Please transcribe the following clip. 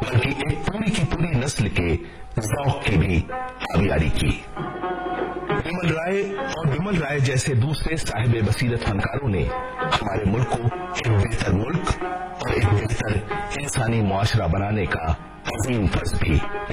बल्कि एक पूरी की पूरी नस्ल के ज़ौक़ की भी आबियारी की। बिमल राय जैसे दूसरे साहिब बसीरत फनकारों ने हमारे मुल्क को एक बेहतर मुल्क और एक बेहतर इंसानी मुआशरा बनाने का अजीम फर्ज भी